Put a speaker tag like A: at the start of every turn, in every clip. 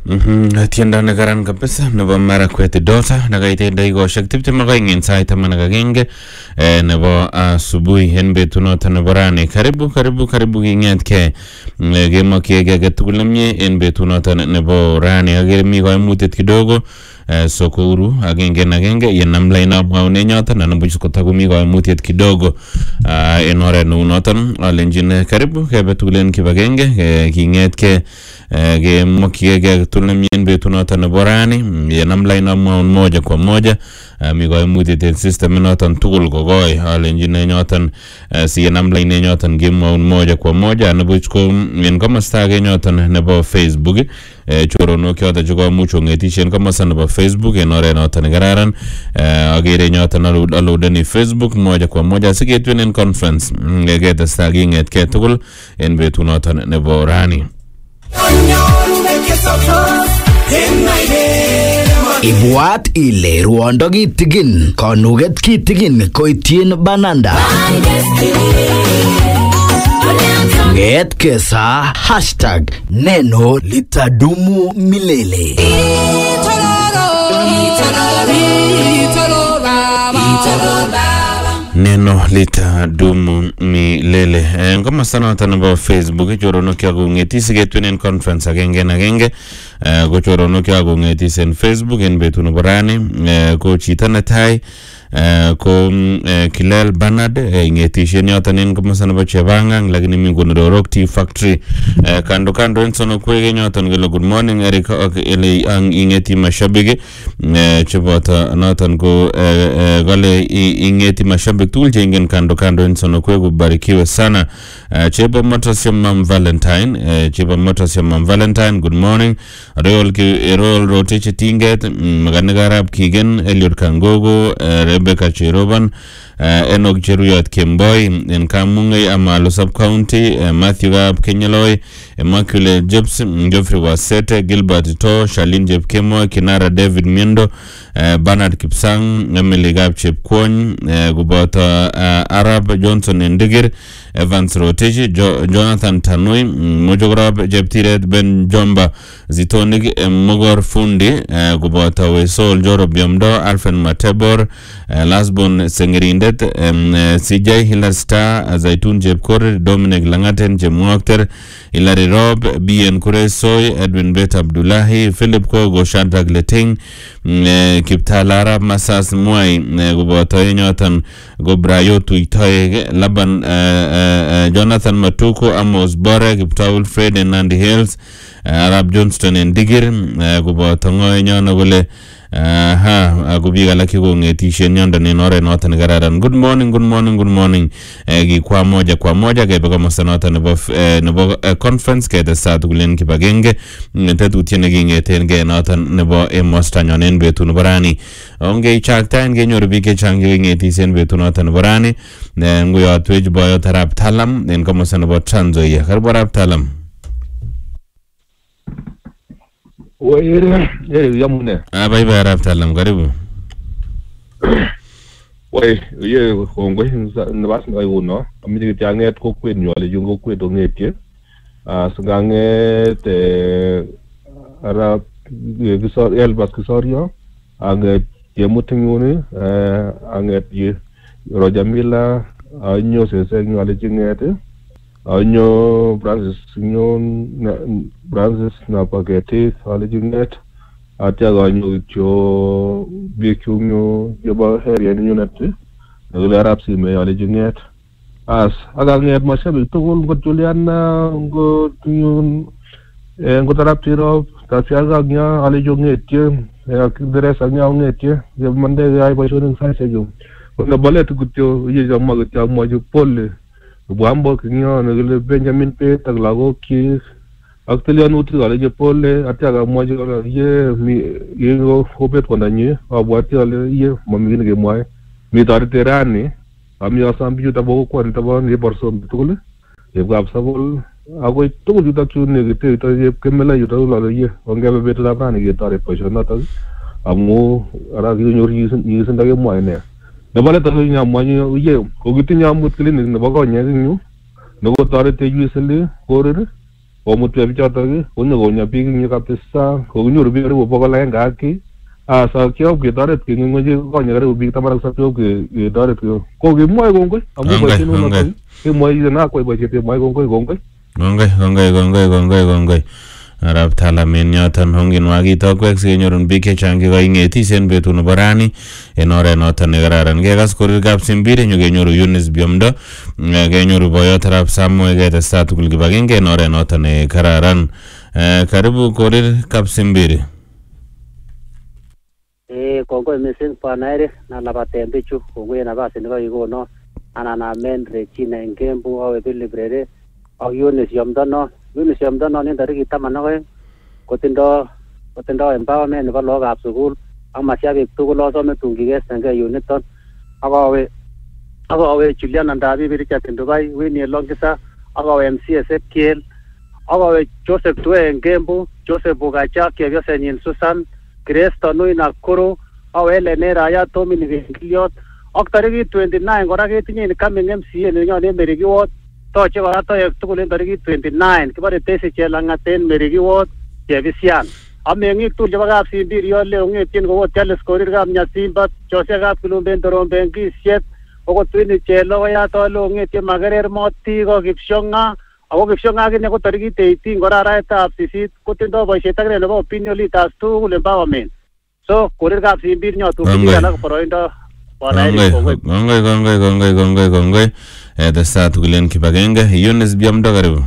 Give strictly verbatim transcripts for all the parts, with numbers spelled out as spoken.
A: Mhm, tienda na garan kabisa nebo Marakwet Daughter nakaite daikoshek tiptem ak aeng en sait taman ak agenge nebo asubuhi en betunoto nebo rani. Karibu karibu karibu kingetkei kemokyige age tugul nemie en betunoto nebo rani. Agere mi koimutiet kidogo so kouru agenge en agenge yenam lainab mwaunenyota anan buch kotakomi koimutiet kidogo en oret neu noton. Alenjin karibu kebe tugul en kibagenge kingetkei kemokyige tugul nemie en betunoto nebo rani yenam lainab mwaun moja kwa moja mi koimutiet en system noton tugul kokoi. Alenjin nyoton si yenam laine nyoton kemwaun moja kwa moja anabuch ko en komosta age nyoton nebo Facebook choronok yoto chekomuch kongetishen komosta nebo Facebook en oret noton nekararan. Agere nyoton alodeni Facebook moja kwa moja siketuen en conference ketesta kingetkei tugul en betunoton nebo rani.
B: Ibwat ile ruondo kitigin konuget kitigin koityin bananda. Nget kesa hashtag neno litadumu milele.
A: Neno litadumu milele. Komosta noton nebo Facebook choronok kong'etis siketuen en conference agenge en agenge. Ko choronok kong'etis en Facebook en betut nebo rani. Ko chito netai ko Kilel Bernard ingetishen yoton en komosta nebo Chebangang lakini mi Gonororok Tea Factory kando kando en Sonokwege nyoton kele good morning Eric ele ang ingeti mashabiki cheboto noton ko gale ingeti mashabiki tugul cheingen kando kando en Sonokwege barikiwe sana. Chebo Motors Mam Valentine Chebo Motors Mam Valentine good morning. Royal Royal Roteche Tinget Maganigarab Kigen Eliot Kangogo Rebecca Cheroban Enoch Cheruyot Kemboi en Kamungai Amalo Sub County Matthew Gab Kenyaloy Immaculate Jobs Geoffrey Wasete Gilbert To Shalin Jeb Kemo Kinara David Miendo Bernard Kipsang Emily Gab Chepkwony Gubota Arab Johnson Ndigir Evans Rotechi Jonathan Tanui Mojograb Jeptiret Ben Jomba Zitonig Mogor Fundi Gubota Wesol Joro Biomdo Alfred Matebor Lasbon Sengerindet C J Hilar Star Zaitun Jepkor Dominic Langaten Jemwakter Hilary Rob B N Kuresoy Edwin Bet Abdullahi Philip Kogo Shadrack Leting Kiptalara Masas Mwai Gubota Nyotan Gobrayo Tuitoy Laban Jonathan Matuko Amos Bore Kiptaul Fred and Nandi Hills Arab Johnston and Digir Gubota Ngoy Nyona Gule ha kubiga laki kongetishen nyanda ni nore nota negararan. Good morning good morning good morning gi kwa moja kwa moja kebe kama sanota nebo nebo conference kede saa tukulen kibagenge tetu tiene gingeten ge nota nebo emosta nyonen betu nubarani onge ichakta nge nyorubike changi ngetisen betu nota nubarani nguyo tuwej boyo tarab talam nen kama sanebo Tranzoia. Karibu Arab Talam.
C: Wai eh yamune
A: Ah bye bye Arab Talam karibu.
C: Wai ye kongwe nabas ngai uno amiji tianget ko kwet nyole jungo kwet ongetie ah sunganget Arab gisor el bas gisorio anget yemutinguni eh anget ye Rojamila anyo sese nyole jingete anyo Francis nyon Francis na paketi ale junget atia ganyo cho bikunyo yoba heri en unit ngule Arab si me ale junget as aga nget mashabi tugul go Juliana go yun ngo tarap tiro ta fiaga nya ale junget ya kidres anya nget ye mande ay bayron sa sejo ngo balet gutyo ye jamma gutyo moju pol Buambo kinyo ngule Benjamin Pe taglago ki actually anu tu ale je pole ataga mojo ye mi yengo hobet konanye abwati ale ye mami nge moy mi tarterani ami asam biu tabo ko tabo ni borsom tukule ye gab sabol ago to juta tu ne te to ye kemela yuta la ye onge be ta bani ge tare pojo nata amu ara gi nyori yisin dage moy ne Nabale tahu nyamanya uye, kau gitu nyamut kali ni, nabaga nyari ni, nago tare teju isli, korer, komutwe bichotok konyokonya biik ing yu kabisa kokinyoru biik karibu bokol aenge ak ki ah so kiop ketoret keng'eng'wechi konye karibu biik taman ak tisab kiop ketoret ko kimwoe kongoi amu boisiet notok kimwoe na kwai boisiet kimwoe kongoi kongoi
A: kongoi kongoi kongoi kongoi kongoi arap talamin yoton honginwa kitokwek sikenyorun biik chechang chekaing'etisen betut nebo rani en oret noton nekararan. Kekas korir Kapsimbiri nyokenyoru Eunice Biomdo, kenyoru boyot arap Samuel, ketestai tugul kibagenge en oret noton nekararan. Karibu korir Kapsimbiri.
D: Eh, kongoi missing Bwana Eric na labaten bichu kongoi nafasi nekakikonon anan amen Regina Nkembu awe Bilibrere ak Eunice Biomdo no Eunice Biomdo no en tarikit taman ak oeng kotindo kotindo empowerment nebo lagokab sukul ak mashabik tugul asome tun kikestengei yuniton ak awe ak awe Juliana Ndabibi, Richard Ndugai, Winnie Longisa ak awe M C Ezekiel ak awe Joseph Tue Nkembu, Joseph Bugacha, chepyosenyin Susan, Grace Tonui Nakuru, awe Elene Raya, Tommy Ngiliot ak tarikit twenty-nine kora ketinye incoming M C A nenyon en Meriki Ward toche kora toek tugul en tarikit twenty-nine kibore Tesi Chelangat en Meriki Ward Chebisian. Ameng'ik tugul chebo Kapsimbiri ole ong'etyin kou Charles Korir kap Nyasimba, Jose kap Kilumben Toromben Kisiet, okot Winnie Chelokoyat ole ong'etyin Makerer Motik ak Kipshong'a ako Kipshong'a akine ko tarikit eighteen kora arawetab sisit kotindoi boisiet akine nebo opinion leaders tugul empowerment. So Korir Kapsimbiri nyotun alak boroindo.
A: Kongoi kongoi kongoi kongoi kongoi kongoi testai tugul en kibagenge. Eunice Biomdo karibu.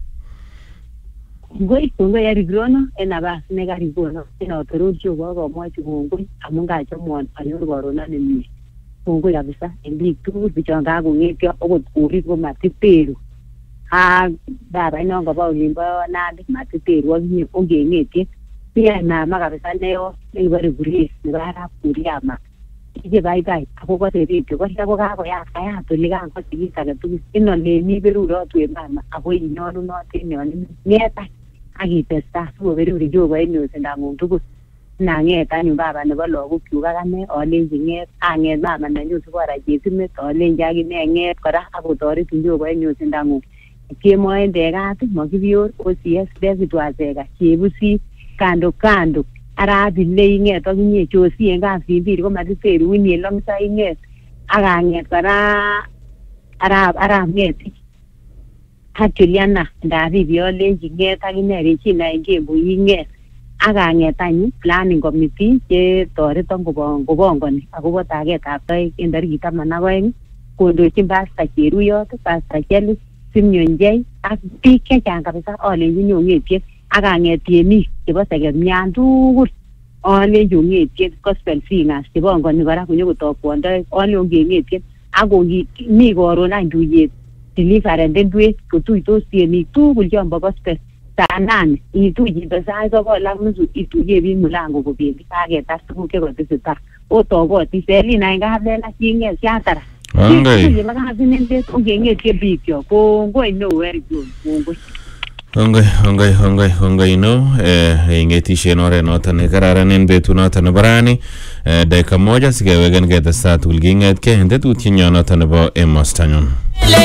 E: Kongoi kongoi Eric Rono en nabas nekarikono en otorok kokomwochi kongoi amun kachomwon anyoru korono nemie. Kongoi kabisa en biik tugul bichon kakong'etyo okot Korir ko matiteru ak baba inon kobo olimbo Nandi matiteru akinye ongeng'etyin. Miyai mama kabisa neo nekibore Grace nebo arap Kuriama. Ije baibai ako kote radio ko ko kakoyat kayat ole kan ko sigis age tugul inole mi berurot we mama ako inyonunot en yon ngeta akitesta so beruri jogo en news ndang'ung tugul nang'et anyun baba nebo lagok kyuk akane alenji ng'et ang'et mama nenyu sikora chesimet alenji akine ng'et kora akotoret jogo en news ndang'ung kemoi en tekat makibior O C S David Wazega chebusi kando kando arabi le ing'et akinye chosi en Kapsimbiri ko matiteru Winnie Longisa ing'et akang'et kora arab arab ng'etich ak Juliana Ndabibi alenji ng'et akine Regina Nkembu ing'et akang'et anyun planning committee che toreton kobongoni akobo tagetab toek en tarikit taman ak oeng kondochin Pastor Cheruyot, Pastor Chelis, Simeon J ak biik chechang kabisa alenji nyong'etien akang'et tiemik chebo sekemian tugul alenji ong'etien gospel singers chebongoni kora konyokotok toek ale ongeng'etien ako mi koron any tuyet deliverance ndwet kotuitos tiemik tugul chombo gospel saa nane ituye chito sait sokol ak nusu ituye biik mulango kobendi kaketar tuguk chekotesetai otokoti Selina Ngablela ching'et siatara
A: Kongoi
E: ongeng'etien biik kyok kongoi neo Eric kongoi
A: Kongoi, kongoi, kongoi, kongoi no, eh, ing'etishen oret noton nekararan en betut noton nebo rani, eh, dakika moja sikeweken ketestai tugul king'etkei en tetutienyon noton nebo emostanyon.